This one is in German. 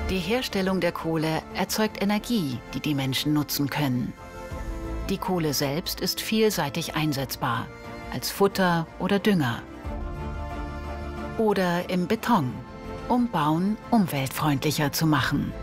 Die Herstellung der Kohle erzeugt Energie, die die Menschen nutzen können. Die Kohle selbst ist vielseitig einsetzbar, als Futter oder Dünger. Oder im Beton, um Bauen umweltfreundlicher zu machen.